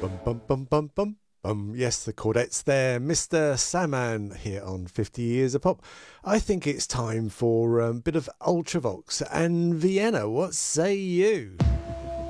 Bum, bum, bum, bum, bum. Yes, the Chordettes there. Mr. Sandman here on 50 Years of Pop. I think it's time for a bit of Ultravox and Vienna. What say you?